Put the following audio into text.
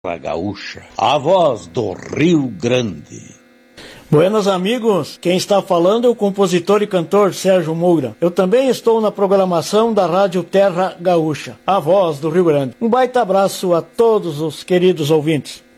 Gaúcha, a voz do Rio Grande. Buenos amigos, quem está falando é o compositor e cantor Sérgio Moura. Eu também estou na programação da Rádio Terra Gaúcha, a voz do Rio Grande. Um baita abraço a todos os queridos ouvintes.